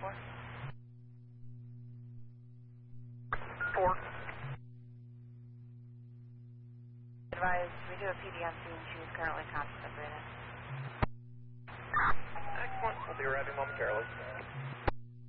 4. Advise, we do a PD on scene. She is currently conscious operated. Excellent. We'll be arriving momentarily.